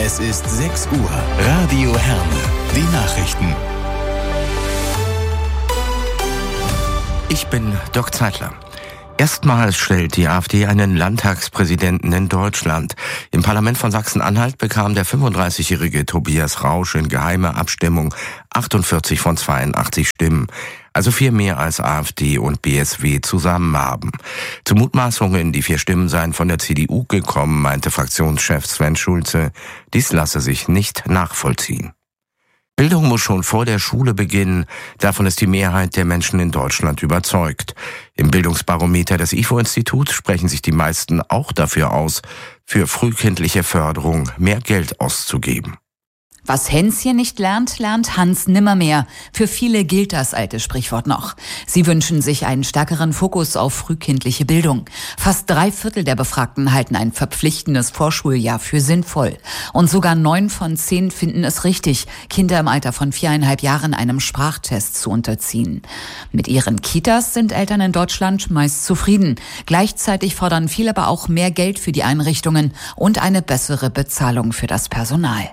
Es ist 6 Uhr. Radio Herne. Die Nachrichten. Ich bin Dirk Zeitler. Erstmals stellt die AfD einen Landtagspräsidenten in Deutschland. Im Parlament von Sachsen-Anhalt bekam der 35-jährige Tobias Rausch in geheimer Abstimmung 48 von 82 Stimmen. Also 4 mehr als AfD und BSW zusammen haben. Zu Mutmaßungen, die 4 Stimmen seien von der CDU gekommen, meinte Fraktionschef Sven Schulze, dies lasse sich nicht nachvollziehen. Bildung muss schon vor der Schule beginnen. Davon ist die Mehrheit der Menschen in Deutschland überzeugt. Im Bildungsbarometer des IFO-Instituts sprechen sich die meisten auch dafür aus, für frühkindliche Förderung mehr Geld auszugeben. Was Hänschen nicht lernt, lernt Hans nimmermehr. Für viele gilt das alte Sprichwort noch. Sie wünschen sich einen stärkeren Fokus auf frühkindliche Bildung. Fast 3/4 der Befragten halten ein verpflichtendes Vorschuljahr für sinnvoll. Und sogar 9 von 10 finden es richtig, Kinder im Alter von 4,5 Jahren einem Sprachtest zu unterziehen. Mit ihren Kitas sind Eltern in Deutschland meist zufrieden. Gleichzeitig fordern viele aber auch mehr Geld für die Einrichtungen und eine bessere Bezahlung für das Personal.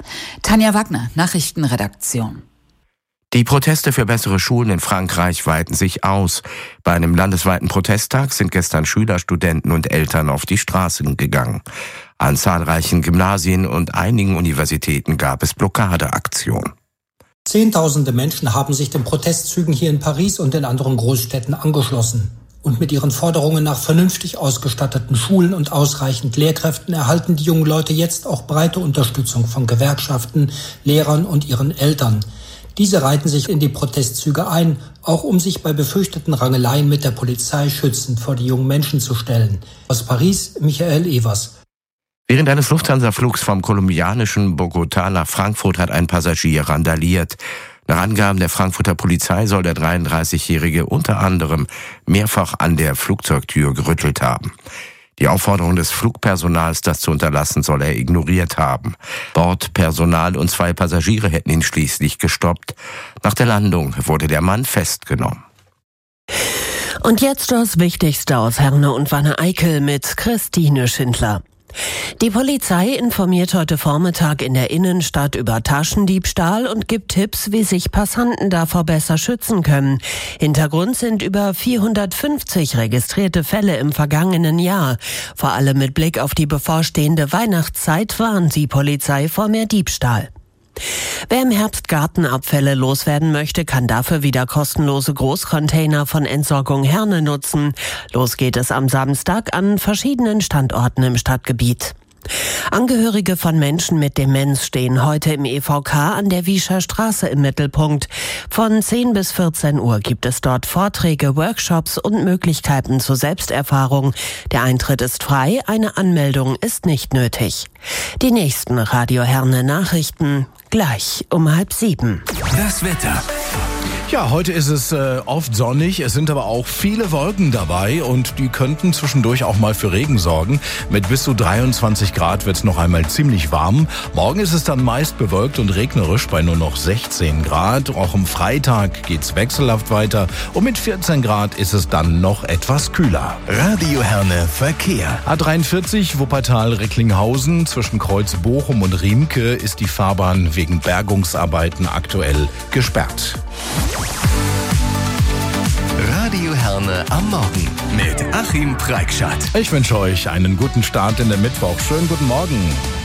Tanja Wagner, Nachrichtenredaktion. Die Proteste für bessere Schulen in Frankreich weiten sich aus. Bei einem landesweiten Protesttag sind gestern Schüler, Studenten und Eltern auf die Straßen gegangen. An zahlreichen Gymnasien und einigen Universitäten gab es Blockadeaktionen. Zehntausende Menschen haben sich den Protestzügen hier in Paris und in anderen Großstädten angeschlossen. Und mit ihren Forderungen nach vernünftig ausgestatteten Schulen und ausreichend Lehrkräften erhalten die jungen Leute jetzt auch breite Unterstützung von Gewerkschaften, Lehrern und ihren Eltern. Diese reihten sich in die Protestzüge ein, auch um sich bei befürchteten Rangeleien mit der Polizei schützend vor die jungen Menschen zu stellen. Aus Paris, Michael Evers. Während eines Lufthansa-Flugs vom kolumbianischen Bogotá nach Frankfurt hat ein Passagier randaliert. Nach Angaben der Frankfurter Polizei soll der 33-Jährige unter anderem mehrfach an der Flugzeugtür gerüttelt haben. Die Aufforderung des Flugpersonals, das zu unterlassen, soll er ignoriert haben. Bordpersonal und 2 Passagiere hätten ihn schließlich gestoppt. Nach der Landung wurde der Mann festgenommen. Und jetzt das Wichtigste aus Herne und Wanne-Eickel mit Christine Schindler. Die Polizei informiert heute Vormittag in der Innenstadt über Taschendiebstahl und gibt Tipps, wie sich Passanten davor besser schützen können. Hintergrund sind über 450 registrierte Fälle im vergangenen Jahr. Vor allem mit Blick auf die bevorstehende Weihnachtszeit warnt die Polizei vor mehr Diebstahl. Wer im Herbst Gartenabfälle loswerden möchte, kann dafür wieder kostenlose Großcontainer von Entsorgung Herne nutzen. Los geht es am Samstag an verschiedenen Standorten im Stadtgebiet. Angehörige von Menschen mit Demenz stehen heute im EVK an der Wiescher Straße im Mittelpunkt. Von 10 bis 14 Uhr gibt es dort Vorträge, Workshops und Möglichkeiten zur Selbsterfahrung. Der Eintritt ist frei, eine Anmeldung ist nicht nötig. Die nächsten Radio Herne Nachrichten gleich um 6:30. Das Wetter. Ja, heute ist es oft sonnig, es sind aber auch viele Wolken dabei und die könnten zwischendurch auch mal für Regen sorgen. Mit bis zu 23 Grad wird es noch einmal ziemlich warm. Morgen ist es dann meist bewölkt und regnerisch bei nur noch 16 Grad. Auch am Freitag geht's wechselhaft weiter und mit 14 Grad ist es dann noch etwas kühler. Radio Herne Verkehr. A43 Wuppertal-Recklinghausen zwischen Kreuz Bochum und Riemke ist die Fahrbahn wegen Bergungsarbeiten aktuell gesperrt. Radio Herne am Morgen mit Achim Preikschat. Ich wünsche euch einen guten Start in den Mittwoch. Schönen guten Morgen.